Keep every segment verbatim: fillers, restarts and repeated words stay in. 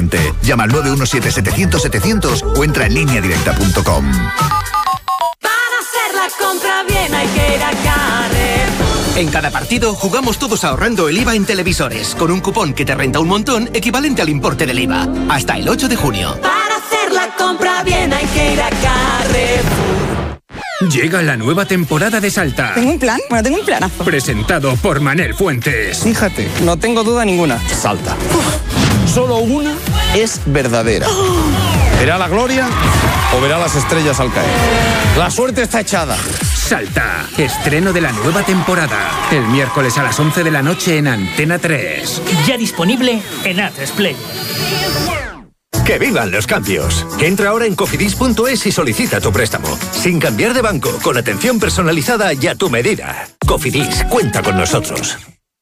Fuente. Llama al nueve uno siete setecientos setecientos o entra en línea directa punto com. Para hacer la compra bien hay que ir a Carrefour. En cada partido jugamos todos ahorrando el I V A en televisores, con un cupón que te renta un montón equivalente al importe del I V A. Hasta el ocho de junio. Para hacer la compra bien hay que ir a Carrefour. Llega la nueva temporada de Salta. ¿Tengo un plan? Bueno, tengo un planazo. Presentado por Manel Fuentes. Fíjate, no tengo duda ninguna. Salta. Uf. Solo una es verdadera. Oh. ¿Verá la gloria o verá las estrellas al caer? La suerte está echada. Salta. Estreno de la nueva temporada. El miércoles a las once de la noche en Antena tres. Ya disponible en Atresplay. ¡Que vivan los cambios! Entra ahora en cofidis punto es y solicita tu préstamo. Sin cambiar de banco, con atención personalizada y a tu medida. Cofidis, cuenta con nosotros.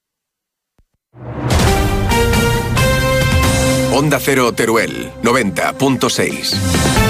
Onda Cero Teruel, noventa punto seis.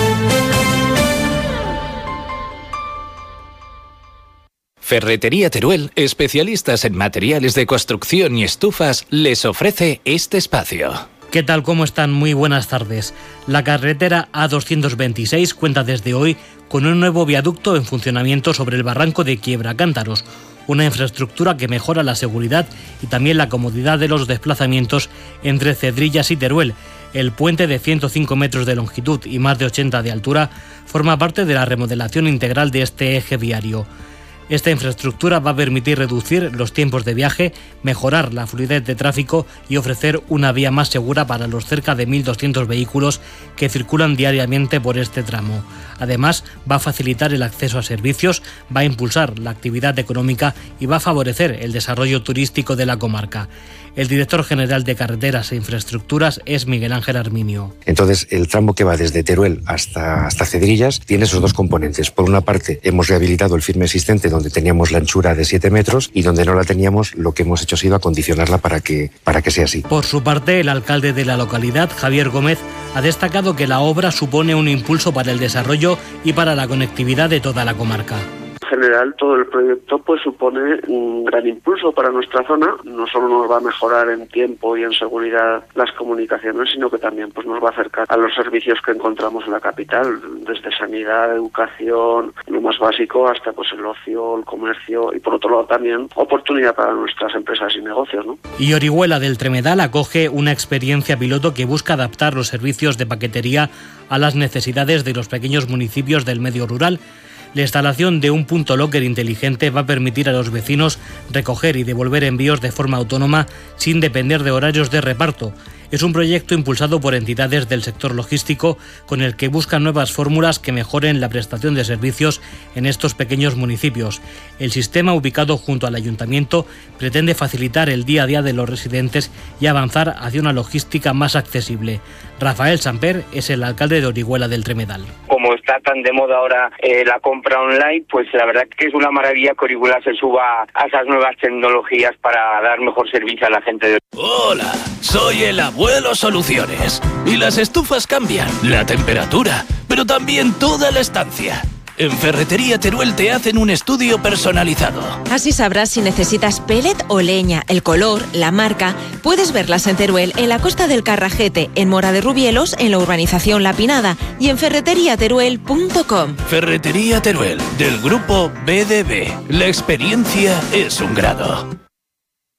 Ferretería Teruel, especialistas en materiales de construcción y estufas, les ofrece este espacio. ¿Qué tal? ¿Cómo están? Muy buenas tardes. La carretera A doscientos veintiséis cuenta desde hoy con un nuevo viaducto en funcionamiento sobre el barranco de Quiebra-Cántaros, una infraestructura que mejora la seguridad y también la comodidad de los desplazamientos entre Cedrillas y Teruel. El puente de ciento cinco metros de longitud y más de ochenta de altura forma parte de la remodelación integral de este eje viario. Esta infraestructura va a permitir reducir los tiempos de viaje, mejorar la fluidez de tráfico y ofrecer una vía más segura para los cerca de mil doscientos vehículos que circulan diariamente por este tramo. Además, va a facilitar el acceso a servicios, va a impulsar la actividad económica y va a favorecer el desarrollo turístico de la comarca. El director general de Carreteras e Infraestructuras es Miguel Ángel Arminio. Entonces, el tramo que va desde Teruel hasta, hasta Cedrillas tiene esos dos componentes. Por una parte, hemos rehabilitado el firme existente donde teníamos la anchura de siete metros y donde no la teníamos, lo que hemos hecho ha sido acondicionarla para que, para que sea así. Por su parte, el alcalde de la localidad, Javier Gómez, ha destacado que la obra supone un impulso para el desarrollo y para la conectividad de toda la comarca. En general, todo el proyecto pues supone un gran impulso para nuestra zona. No solo nos va a mejorar en tiempo y en seguridad las comunicaciones, sino que también pues nos va a acercar a los servicios que encontramos en la capital, desde sanidad, educación, lo más básico, hasta pues el ocio, el comercio y por otro lado también oportunidad para nuestras empresas y negocios, ¿no? Y Orihuela del Tremedal acoge una experiencia piloto que busca adaptar los servicios de paquetería a las necesidades de los pequeños municipios del medio rural. La instalación de un punto locker inteligente va a permitir a los vecinos recoger y devolver envíos de forma autónoma sin depender de horarios de reparto. Es un proyecto impulsado por entidades del sector logístico con el que buscan nuevas fórmulas que mejoren la prestación de servicios en estos pequeños municipios. El sistema, ubicado junto al ayuntamiento, pretende facilitar el día a día de los residentes y avanzar hacia una logística más accesible. Rafael Samper es el alcalde de Orihuela del Tremedal. Como está tan de moda ahora eh, la compra online, pues la verdad que es una maravilla que Orihuela se suba a esas nuevas tecnologías para dar mejor servicio a la gente de... Hola, soy el Abuelo Soluciones. Y las estufas cambian, la temperatura, pero también toda la estancia. En Ferretería Teruel te hacen un estudio personalizado. Así sabrás si necesitas pellet o leña, el color, la marca. Puedes verlas en Teruel, en la Costa del Carrajete, en Mora de Rubielos, en la urbanización La Pinada y en ferretería teruel punto com. Ferretería Teruel, del grupo B D B. La experiencia es un grado.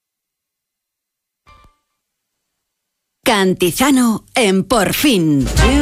Cantizano en Por Fin.